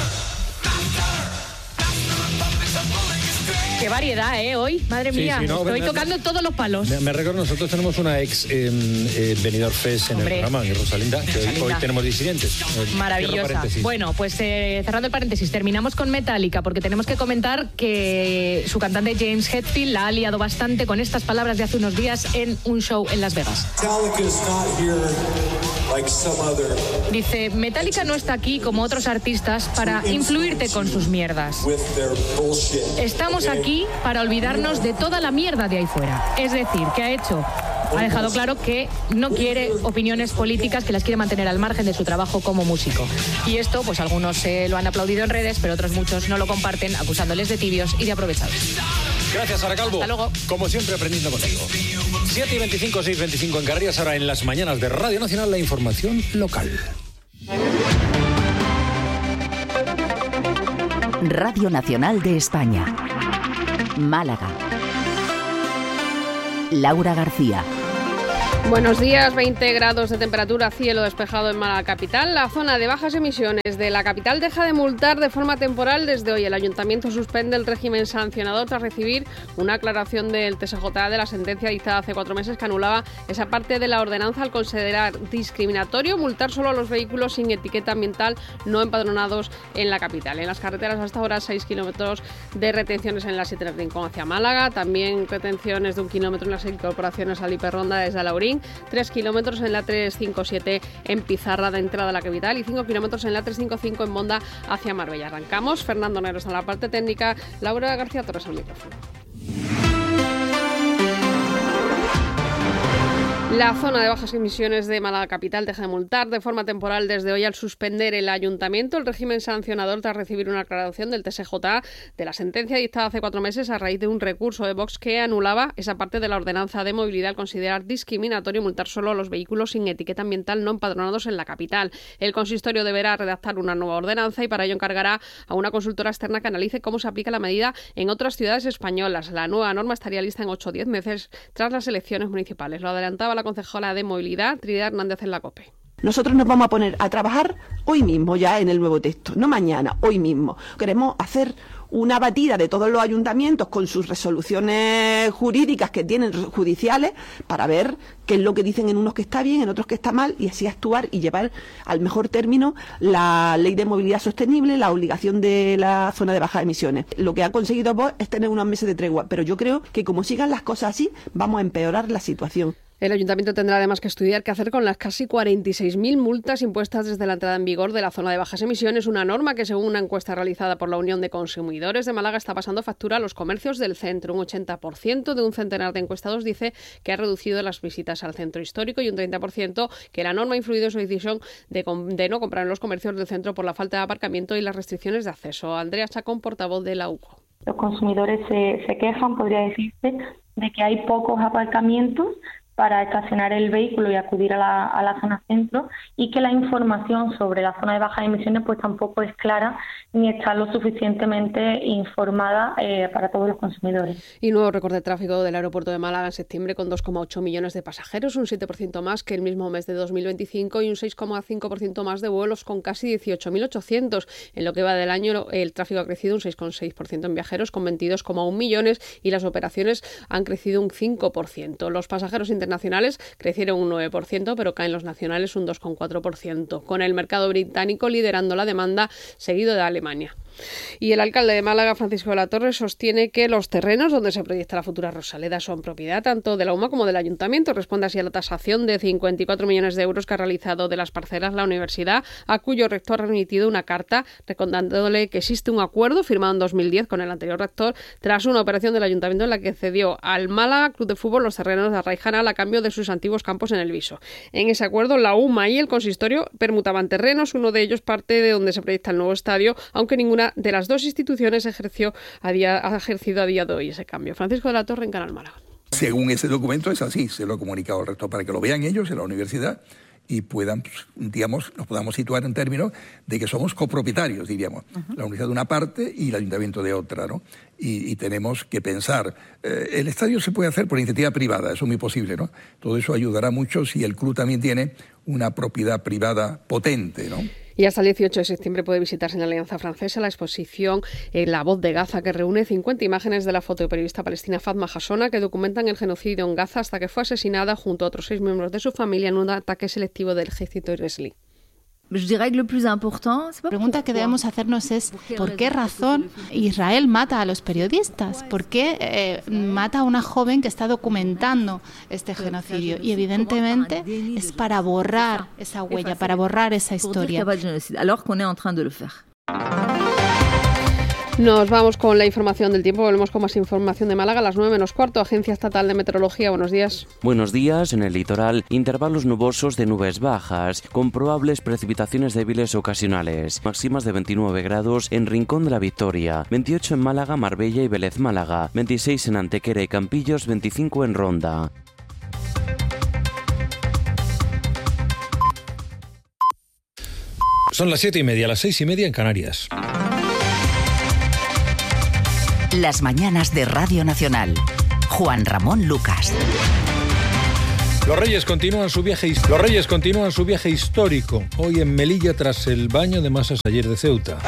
S18: Qué variedad, ¿eh? Hoy, madre mía, sí, sí, no, estoy me, tocando me, todos los palos.
S3: Me, me recuerdo, nosotros tenemos una ex eh, eh, Benidorm Fest en Hombre, el programa, Rosalinda, que Rosalinda. Hoy, hoy tenemos disidentes.
S18: Maravillosa. Bueno, pues eh, cerrando el paréntesis, terminamos con Metallica, porque tenemos que comentar que su cantante James Hetfield la ha liado bastante con estas palabras de hace unos días en un show en Las Vegas. Dice, Metallica no está aquí como otros artistas para influirte con sus mierdas. Estamos aquí para olvidarnos de toda la mierda de ahí fuera. Es decir, que ha hecho, ha dejado claro que no quiere opiniones políticas, que las quiere mantener al margen de su trabajo como músico. Y esto, pues algunos eh, lo han aplaudido en redes, pero otros muchos no lo comparten, acusándoles de tibios y de aprovechados.
S3: Gracias, Sara Calvo.
S18: Hasta luego.
S3: Como siempre, aprendiendo contigo. siete y veinticinco, seis y veinticinco en Canarias, ahora en las mañanas de Radio Nacional, la información local.
S6: Radio Nacional de España. Málaga. Laura García.
S20: Buenos días, veinte grados de temperatura, cielo despejado en Málaga capital. La zona de bajas emisiones de la capital deja de multar de forma temporal desde hoy. El ayuntamiento suspende el régimen sancionador tras recibir una aclaración del T S J A de la sentencia dictada hace cuatro meses que anulaba esa parte de la ordenanza al considerar discriminatorio multar solo a los vehículos sin etiqueta ambiental no empadronados en la capital. En las carreteras hasta ahora seis kilómetros de retenciones en la siete del Rincón hacia Málaga, también retenciones de un kilómetro en las incorporaciones al Hiperronda desde Alaurín, tres kilómetros en la trescientos cincuenta y siete en Pizarra de entrada a la capital y cinco kilómetros en la trescientos cincuenta y cinco en Monda hacia Marbella. Arrancamos, Fernando Negro está en la parte técnica, Laura García Torres al micrófono. La zona de bajas emisiones de Málaga Capital deja de multar de forma temporal desde hoy al suspender el ayuntamiento el régimen sancionador tras recibir una aclaración del T S J de la sentencia dictada hace cuatro meses a raíz de un recurso de Vox que anulaba esa parte de la ordenanza de movilidad al considerar discriminatorio multar solo a los vehículos sin etiqueta ambiental no empadronados en la capital. El consistorio deberá redactar una nueva ordenanza y para ello encargará a una consultora externa que analice cómo se aplica la medida en otras ciudades españolas. La nueva norma estaría lista en ocho o diez meses tras las elecciones municipales. Lo adelantaba la concejala de Movilidad, Trinidad Hernández, en la COPE.
S1: Nosotros nos vamos a poner a trabajar hoy mismo ya en el nuevo texto, no mañana, hoy mismo. Queremos hacer una batida de todos los ayuntamientos con sus resoluciones jurídicas que tienen judiciales para ver qué es lo que dicen en unos que está bien, en otros que está mal y así actuar y llevar al mejor término la ley de movilidad sostenible, la obligación de la zona de bajas emisiones. Lo que ha conseguido Vox es tener unos meses de tregua, pero yo creo que como sigan las cosas así vamos a empeorar la situación.
S20: El ayuntamiento tendrá además que estudiar qué hacer con las casi cuarenta y seis mil multas impuestas desde la entrada en vigor de la zona de bajas emisiones, una norma que según una encuesta realizada por la Unión de Consumidores de Málaga está pasando factura a los comercios del centro. Un ochenta por ciento de un centenar de encuestados dice que ha reducido las visitas al centro histórico y un treinta por ciento que la norma ha influido en su decisión de, de no comprar en los comercios del centro por la falta de aparcamiento y las restricciones de acceso. Andrea Chacón, portavoz de la U C O.
S21: Los consumidores se, se quejan, podría decirse, de que hay pocos aparcamientos para estacionar el vehículo y acudir a la, a la zona centro y que la información sobre la zona de bajas emisiones pues tampoco es clara ni está lo suficientemente informada eh, para todos los consumidores.
S20: Y nuevo récord de tráfico del aeropuerto de Málaga en septiembre con dos coma ocho millones de pasajeros, un siete por ciento más que el mismo mes de dos mil veinticinco y un seis coma cinco por ciento más de vuelos con casi dieciocho mil ochocientos. En lo que va del año el tráfico ha crecido un seis coma seis por ciento en viajeros con veintidós coma uno millones y las operaciones han crecido un cinco por ciento. Los pasajeros internacionales crecieron un nueve por ciento, pero caen los nacionales un dos coma cuatro por ciento, con el mercado británico liderando la demanda, seguido de Alemania. Y el alcalde de Málaga, Francisco de la Torre, sostiene que los terrenos donde se proyecta la futura Rosaleda son propiedad tanto de la U M A como del Ayuntamiento. Responde así a la tasación de cincuenta y cuatro millones de euros que ha realizado de las parcelas la universidad, a cuyo rector ha remitido una carta recordándole que existe un acuerdo firmado en dos mil diez con el anterior rector tras una operación del Ayuntamiento en la que cedió al Málaga Club de Fútbol los terrenos de Arraijanal a cambio de sus antiguos campos en el Viso. En ese acuerdo, la U M A y el consistorio permutaban terrenos, uno de ellos parte de donde se proyecta el nuevo estadio, aunque ninguna de las dos instituciones ejerció a día, ha ejercido a día de hoy ese cambio. Francisco de la Torre, en Canal Málaga.
S22: Según ese documento es así, se lo he comunicado al rector para que lo vean ellos en la universidad y puedan, pues, digamos, nos podamos situar en términos de que somos copropietarios, diríamos, uh-huh. La universidad de una parte y el ayuntamiento de otra, ¿no? Y, y tenemos que pensar, eh, el estadio se puede hacer por iniciativa privada, eso es muy posible, ¿no? Todo eso ayudará mucho si el club también tiene una propiedad privada potente, ¿no?
S20: Y hasta el dieciocho de septiembre puede visitarse en la Alianza Francesa la exposición en La Voz de Gaza, que reúne cincuenta imágenes de la fotoperiodista palestina Fatma Hassona, que documentan el genocidio en Gaza hasta que fue asesinada junto a otros seis miembros de su familia en un ataque selectivo del ejército israelí.
S23: La pregunta que debemos hacernos es ¿por qué razón Israel mata a los periodistas? ¿Por qué eh, mata a una joven que está documentando este genocidio? Y evidentemente es para borrar esa huella, para borrar esa historia.
S20: Nos vamos con la información del tiempo, volvemos con más información de Málaga a las nueve menos cuarto, Agencia Estatal de Meteorología, buenos días.
S24: Buenos días, en el litoral, intervalos nubosos de nubes bajas, con probables precipitaciones débiles ocasionales, máximas de veintinueve grados en Rincón de la Victoria, veintiocho en Málaga, Marbella y Vélez Málaga, veintiséis en Antequera y Campillos, veinticinco en Ronda.
S3: Son las siete y media, las seis y media en Canarias.
S6: Las mañanas de Radio Nacional. Juan Ramón Lucas.
S3: Los Reyes continúan su viaje, los Reyes continúan su viaje histórico. Hoy en Melilla tras el baño de masas ayer de Ceuta.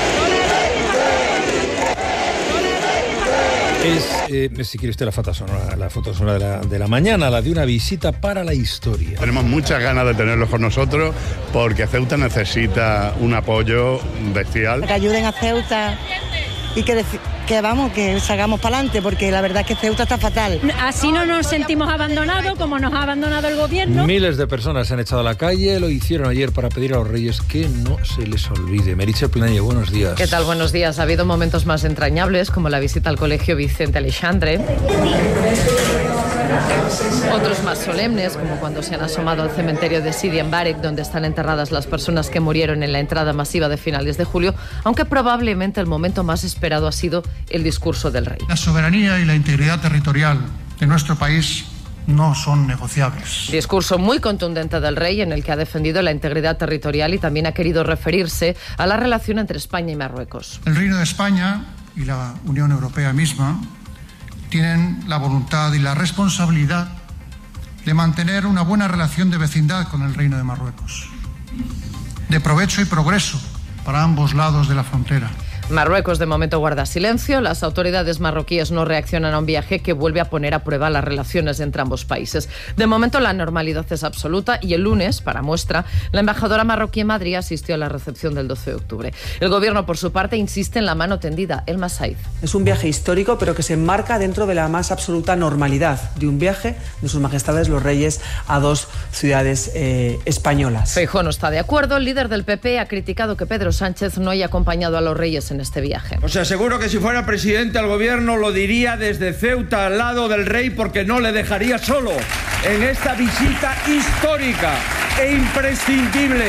S3: Es, eh, si quiere usted, la foto sonora, la foto sonora de la, de la mañana, la de una visita para la historia.
S25: Tenemos muchas ganas de tenerlos con nosotros porque Ceuta necesita un apoyo bestial.
S26: Que ayuden a Ceuta y que, que vamos, que salgamos para adelante, porque la verdad es que Ceuta está fatal.
S27: Así no nos sentimos abandonados como nos ha abandonado el gobierno.
S3: Miles de personas se han echado a la calle, lo hicieron ayer para pedir a los Reyes que no se les olvide. Meritxell Planella, buenos días.
S28: ¿Qué tal? Buenos días. Ha habido momentos más entrañables, como la visita al colegio Vicente Aleixandre.
S2: Otros más solemnes, como cuando se han asomado al cementerio de Sidi en Barik, donde están enterradas las personas que murieron en la entrada masiva de finales de julio, aunque probablemente el momento más esperado ha sido el discurso del rey.
S4: La soberanía y la integridad territorial de nuestro país no son negociables.
S2: Discurso muy contundente del rey en el que ha defendido la integridad territorial y también ha querido referirse a la relación entre España y Marruecos.
S4: El Reino de España y la Unión Europea misma tienen la voluntad y la responsabilidad de mantener una buena relación de vecindad con el Reino de Marruecos, de provecho y progreso para ambos lados de la frontera.
S2: Marruecos de momento guarda silencio. Las autoridades marroquíes no reaccionan a un viaje que vuelve a poner a prueba las relaciones entre ambos países. De momento la normalidad es absoluta y el lunes, para muestra, la embajadora marroquí en Madrid asistió a la recepción del doce de octubre. El gobierno, por su parte, insiste en la mano tendida. Elma Said.
S5: Es un viaje histórico, pero que se enmarca dentro de la más absoluta normalidad de un viaje de sus majestades los reyes a dos ciudades eh, españolas.
S2: Feijóo no está de acuerdo. El líder del P P ha criticado que Pedro Sánchez no haya acompañado a los reyes en en este viaje.
S8: Os aseguro que si fuera presidente del gobierno lo diría desde Ceuta al lado del rey porque no le dejaría solo en esta visita histórica e imprescindible.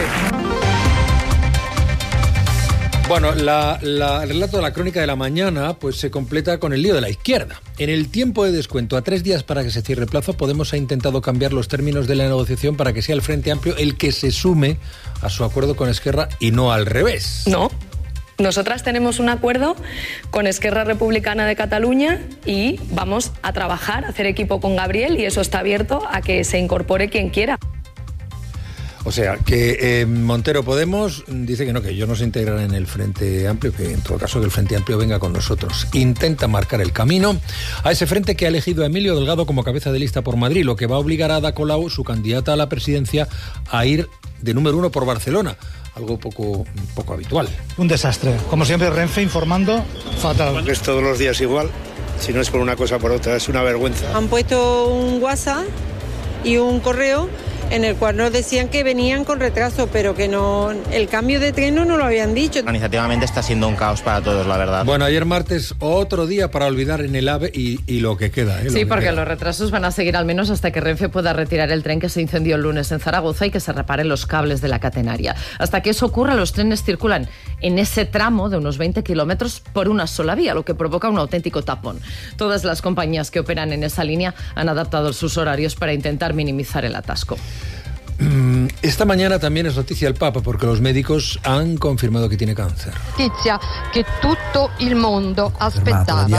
S3: Bueno, la, la, el relato de la crónica de la mañana pues se completa con el lío de la izquierda. En el tiempo de descuento, a tres días para que se cierre el plazo, Podemos ha intentado cambiar los términos de la negociación para que sea el Frente Amplio el que se sume a su acuerdo con Esquerra y no al revés.
S9: No. Nosotras tenemos un acuerdo con Esquerra Republicana de Cataluña y vamos a trabajar, a hacer equipo con Gabriel y eso está abierto a que se incorpore quien quiera.
S3: O sea, que eh, Montero Podemos dice que no, que ellos no se integran en el Frente Amplio, que en todo caso que el Frente Amplio venga con nosotros. Intenta marcar el camino a ese frente que ha elegido a Emilio Delgado como cabeza de lista por Madrid, lo que va a obligar a Ada Colau, su candidata a la presidencia, a ir de número uno por Barcelona. Algo poco, poco habitual.
S10: Un desastre. Como siempre, Renfe informando fatal.
S11: Es todos los días igual, si no es por una cosa por otra, es una vergüenza.
S28: Han puesto un WhatsApp y un correo en el cual nos decían que venían con retraso, pero que no, el cambio de tren no nos lo habían dicho.
S29: Organizativamente está siendo un caos para todos, la verdad.
S3: Bueno, ayer martes, otro día para olvidar en el AVE y, y lo que queda. ¿eh?
S2: Sí,
S3: que
S2: porque
S3: queda.
S2: Los retrasos van a seguir al menos hasta que Renfe pueda retirar el tren que se incendió el lunes en Zaragoza y que se reparen los cables de la catenaria. Hasta que eso ocurra, los trenes circulan en ese tramo de unos veinte kilómetros por una sola vía, lo que provoca un auténtico tapón. Todas las compañías que operan en esa línea han adaptado sus horarios para intentar minimizar el atasco.
S3: Esta mañana también es noticia el Papa porque los médicos han confirmado que tiene cáncer.
S30: Noticia que todo el mundo aspettava.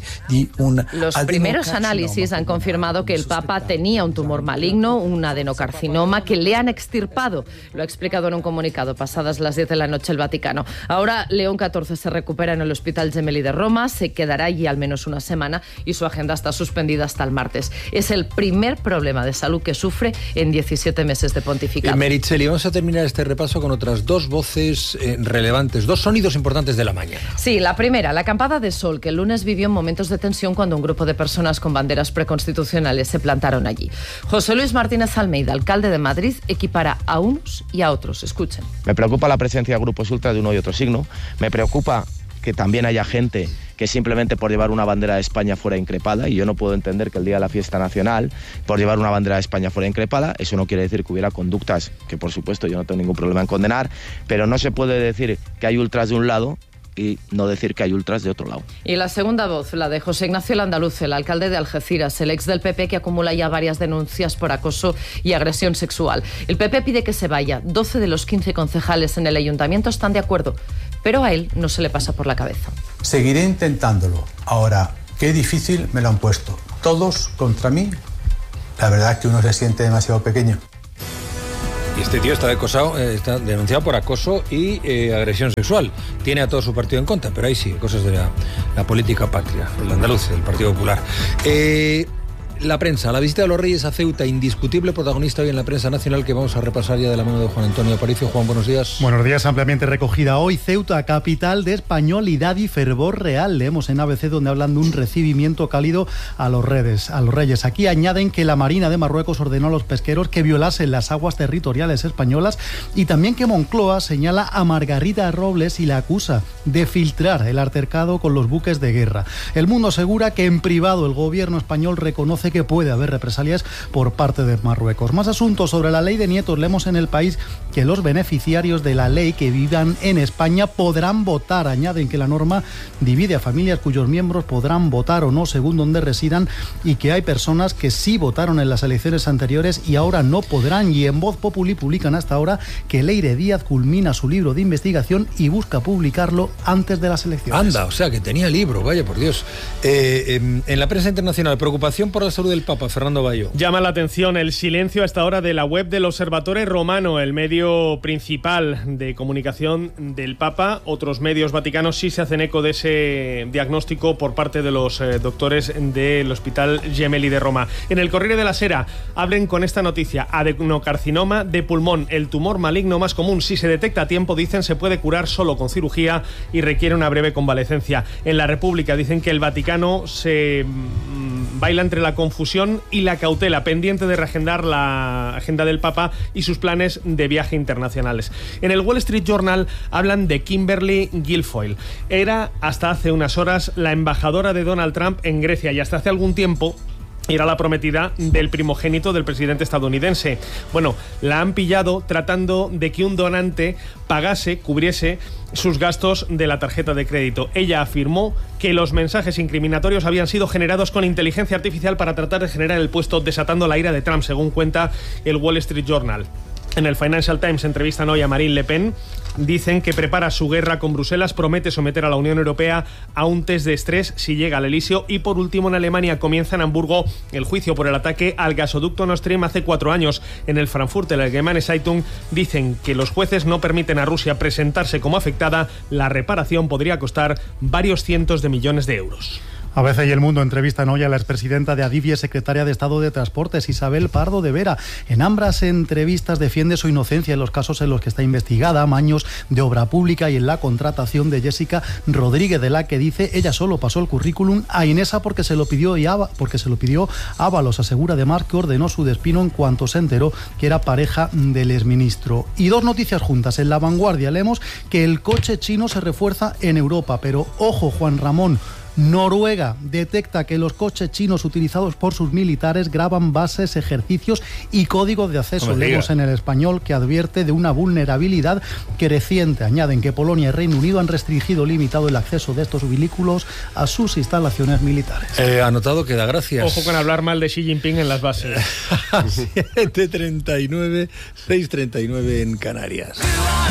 S2: Los primeros análisis han confirmado que el Papa tenía un tumor maligno, un adenocarcinoma, que le han extirpado. Lo ha explicado en un comunicado pasadas las diez de la noche el Vaticano. Ahora León catorce se recupera en el Hospital Gemelli de Roma, se quedará allí al menos una semana y su agenda está suspendida hasta el martes. Es el primer problema de salud que sufre en diecisiete meses de pontificado.
S3: Meritxell, vamos a terminar este repaso con otras dos voces eh, relevantes, dos sonidos importantes de la mañana.
S2: Sí, la primera, la acampada de sol, que el lunes vivió momentos de tensión cuando un grupo de personas con banderas preconstitucionales se plantaron allí. José Luis Martínez Almeida, alcalde de Madrid, equipara a unos y a otros. Escuchen.
S31: Me preocupa la presencia de grupos ultra de uno y otro signo. Me preocupa que también haya gente que simplemente por llevar una bandera de España fuera increpada, y yo no puedo entender que el día de la fiesta nacional, por llevar una bandera de España fuera increpada, eso no quiere decir que hubiera conductas que por supuesto yo no tengo ningún problema en condenar, pero no se puede decir que hay ultras de un lado y no decir que hay ultras de otro lado.
S2: Y la segunda voz, la de José Ignacio Landaluce, el alcalde de Algeciras, el ex del P P que acumula ya varias denuncias por acoso y agresión sexual. El P P pide que se vaya. doce de los quince concejales en el ayuntamiento están de acuerdo, pero a él no se le pasa por la cabeza.
S32: Seguiré intentándolo. Ahora, qué difícil me lo han puesto. Todos contra mí. La verdad es que uno se siente demasiado pequeño.
S3: Y este tío está, acosado, eh, está denunciado por acoso y eh, agresión sexual. Tiene a todo su partido en contra, pero ahí sí, cosas de la, la política patria, el andaluz, el Partido Popular. Eh... La prensa, la visita de los Reyes a Ceuta, indiscutible protagonista hoy en la prensa nacional, que vamos a repasar ya de la mano de Juan Antonio Aparicio. Juan, buenos días.
S33: Buenos días, ampliamente recogida hoy. Ceuta, capital de españolidad y fervor real. Leemos en A B C donde hablan de un recibimiento cálido a los reyes. A los reyes. Aquí añaden que la Marina de Marruecos ordenó a los pesqueros que violasen las aguas territoriales españolas y también que Moncloa señala a Margarita Robles y la acusa de filtrar el altercado con los buques de guerra. El Mundo asegura que en privado el gobierno español reconoce reconoce que puede haber represalias por parte de Marruecos. Más asuntos sobre la ley de nietos. Leemos en El País que los beneficiarios de la ley que vivan en España podrán votar. Añaden que la norma divide a familias cuyos miembros podrán votar o no según donde residan, y que hay personas que sí votaron en las elecciones anteriores y ahora no podrán. Y en Voz Populi publican hasta ahora que Leire Díaz culmina su libro de investigación y busca publicarlo antes de las elecciones.
S3: Anda, o sea que tenía libro, vaya por Dios. Eh, en, en la prensa internacional, preocupación por la salud del Papa, Fernando Bayo.
S1: Llama la atención el silencio a esta hora de la web del Osservatore Romano, el medio principal de comunicación del Papa. Otros medios vaticanos sí se hacen eco de ese diagnóstico por parte de los eh, doctores del Hospital Gemelli de Roma. En el Corriere della Sera abren con esta noticia: adenocarcinoma de pulmón, el tumor maligno más común. Si se detecta a tiempo, dicen, se puede curar solo con cirugía y requiere una breve convalecencia. En La República dicen que el Vaticano se mmm, baila entre la confusión y la cautela, pendiente de reagendar la agenda del Papa y sus planes de viaje internacionales. En el Wall Street Journal hablan de Kimberly Guilfoyle. Era hasta hace unas horas la embajadora de Donald Trump en Grecia y hasta hace algún tiempo era la prometida del primogénito del presidente estadounidense. Bueno, la han pillado tratando de que un donante pagase, cubriese sus gastos de la tarjeta de crédito. Ella afirmó que los mensajes incriminatorios habían sido generados con inteligencia artificial para tratar de generar el puesto, desatando la ira de Trump, según cuenta el Wall Street Journal. En el Financial Times entrevistan hoy a Marine Le Pen. Dicen que prepara su guerra con Bruselas, promete someter a la Unión Europea a un test de estrés si llega al Elíseo. Y por último, en Alemania comienza en Hamburgo el juicio por el ataque al gasoducto Nord Stream hace cuatro años. En el Frankfurter Allgemeine Zeitung dicen que los jueces no permiten a Rusia presentarse como afectada. La reparación podría costar varios cientos de millones de euros.
S33: A B C y El Mundo entrevistan hoy a la expresidenta de Adif y secretaria de Estado de Transportes, Isabel Pardo de Vera. En ambas entrevistas defiende su inocencia en los casos en los que está investigada, amaños de obra pública y en la contratación de Jessica Rodríguez, de la que dice ella solo pasó el currículum a Inesa porque se lo pidió y Ava, porque se lo pidió Ábalos. Asegura además que ordenó su despido en cuanto se enteró que era pareja del exministro. Y dos noticias juntas. En La Vanguardia leemos que el coche chino se refuerza en Europa, pero ojo, Juan Ramón, Noruega detecta que los coches chinos utilizados por sus militares graban bases, ejercicios y códigos de acceso. Leemos en El Español que advierte de una vulnerabilidad creciente. Añaden que Polonia y Reino Unido han restringido o limitado el acceso de estos vehículos a sus instalaciones militares.
S3: Eh, anotado queda, gracias.
S1: Ojo con hablar mal de Xi Jinping en las bases.
S3: siete treinta y nueve, seis treinta y nueve en Canarias.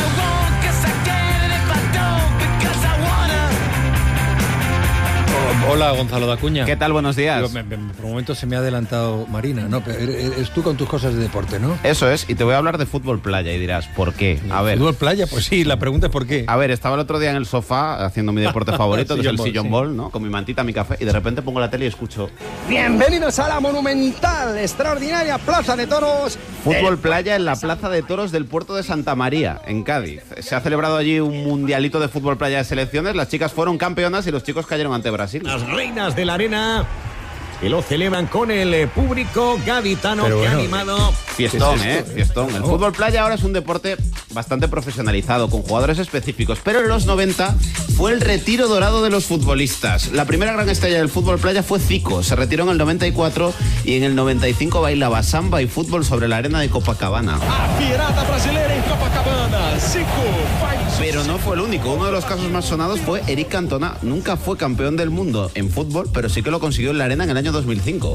S3: Hola, Gonzalo de Acuña.
S7: ¿Qué tal? Buenos días.
S3: Digo, me, me, por un momento se me ha adelantado Marina, ¿no? Es tú con tus cosas de deporte, ¿no?
S7: Eso es, y te voy a hablar de fútbol playa y dirás, ¿por qué? A ver.
S3: ¿Fútbol playa? Pues sí, la pregunta es ¿por qué?
S7: A ver, estaba el otro día en el sofá haciendo mi deporte favorito, que es el sillón sí. ball, ¿no? Con mi mantita, mi café, y de repente pongo la tele y escucho...
S12: Bienvenidos a la monumental, extraordinaria Plaza de Toros.
S7: Fútbol playa en la Plaza de Toros del puerto de Santa María, en Cádiz. Se ha celebrado allí un mundialito de fútbol playa de selecciones, las chicas fueron campeonas y los chicos cayeron ante Brasil.
S12: Las reinas de la arena, que lo celebran con el público gaditano. Pero que bueno, ha animado.
S7: Fiestón, es ¿eh? Fiestón. El fútbol playa ahora es un deporte bastante profesionalizado, con jugadores específicos, pero en los noventa fue el retiro dorado de los futbolistas. La primera gran estrella del fútbol playa fue Zico, se retiró en el noventa y cuatro y en el noventa y cinco bailaba samba y fútbol sobre la arena de Copacabana.
S12: A pirata brasileira en Copacabana, Zico.
S7: Pero no fue el único. Uno de los casos más sonados fue Eric Cantona. Nunca fue campeón del mundo en fútbol, pero sí que lo consiguió en la arena en el año dos mil cinco.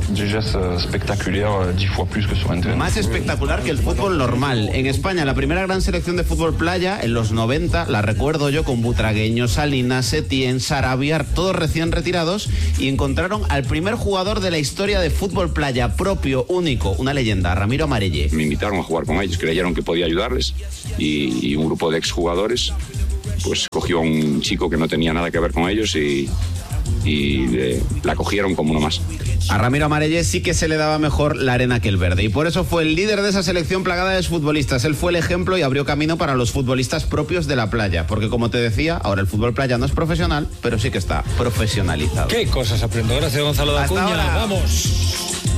S7: Más espectacular que el fútbol normal. En España, la primera gran selección de fútbol playa, en los noventa, la recuerdo yo con Butragueño, Salinas, Setién, Sarabia, todos recién retirados, y encontraron al primer jugador de la historia de fútbol playa, propio, único, una leyenda, Ramiro Amarelle.
S13: Me invitaron a jugar con ellos, creyeron que podía ayudarles, y, y un grupo de exjugadores pues cogió a un chico que no tenía nada que ver con ellos y, y le, la cogieron como uno más.
S7: A Ramiro Amarelle sí que se le daba mejor la arena que el verde, y por eso fue el líder de esa selección plagada de futbolistas. Él fue el ejemplo y abrió camino para los futbolistas propios de la playa, porque como te decía, ahora el fútbol playa no es profesional, pero sí que está profesionalizado.
S3: ¿Qué cosas aprendo? Gracias, Gonzalo de Acuña.
S7: Hasta ahora.
S3: Vamos.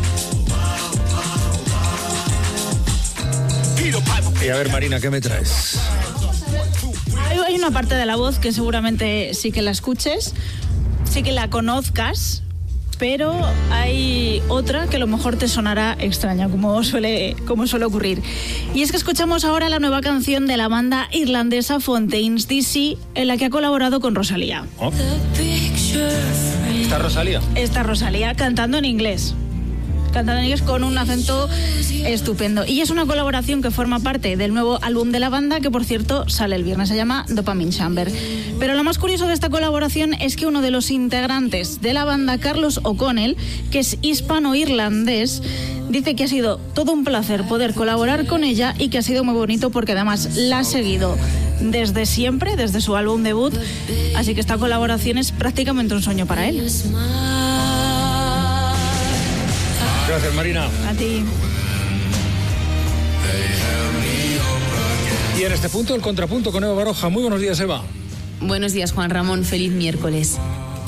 S3: Y a ver, Marina, ¿qué me traes?
S27: Hay una parte de la voz que seguramente sí que la escuches, sí que la conozcas,
S6: pero hay otra que a lo mejor te sonará extraña, como suele, como suele ocurrir. Y es que escuchamos ahora la nueva canción de la banda irlandesa Fontaines D C, en la que ha colaborado con Rosalía.
S3: Oh. ¿Está Rosalía?
S6: Está Rosalía cantando en inglés. Cantando en inglés con un acento estupendo. Y es una colaboración que forma parte del nuevo álbum de la banda, que por cierto sale el viernes, se llama Dopamine Chamber. Pero lo más curioso de esta colaboración es que uno de los integrantes de la banda, Carlos O'Connell, que es hispano-irlandés, dice que ha sido todo un placer poder colaborar con ella y que ha sido muy bonito porque además la ha seguido desde siempre, desde su álbum debut, así que esta colaboración es prácticamente un sueño para él.
S3: Gracias, Marina.
S6: A ti.
S3: Y en este punto, el contrapunto con Eva Baroja. Muy buenos días, Eva.
S14: Buenos días, Juan Ramón. Feliz miércoles.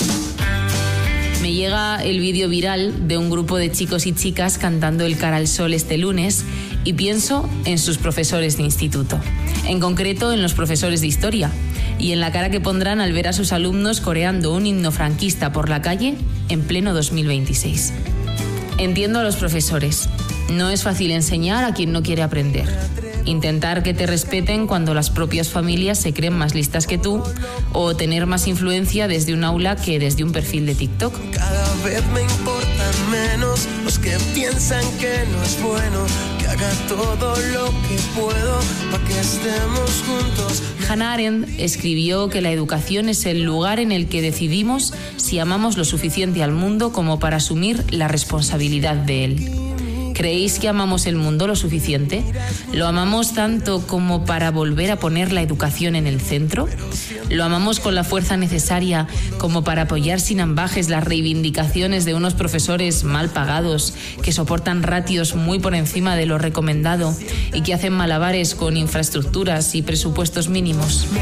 S14: Me llega el vídeo viral de un grupo de chicos y chicas cantando el Cara al Sol este lunes y pienso en sus profesores de instituto. En concreto, en los profesores de historia y en la cara que pondrán al ver a sus alumnos coreando un himno franquista por la calle en pleno dos mil veintiséis. Entiendo a los profesores. No es fácil enseñar a quien no quiere aprender. Intentar que te respeten cuando las propias familias se creen más listas que tú, o tener más influencia desde un aula que desde un perfil de TikTok.
S15: Cada vez me importan menos los que piensan que no es bueno, que haga todo lo que puedo para que estemos juntos.
S14: Hannah Arendt escribió que la educación es el lugar en el que decidimos si amamos lo suficiente al mundo como para asumir la responsabilidad de él. ¿Creéis que amamos el mundo lo suficiente? ¿Lo amamos tanto como para volver a poner la educación en el centro? ¿Lo amamos con la fuerza necesaria como para apoyar sin ambajes las reivindicaciones de unos profesores mal pagados que soportan ratios muy por encima de lo recomendado y que hacen malabares con infraestructuras y presupuestos mínimos?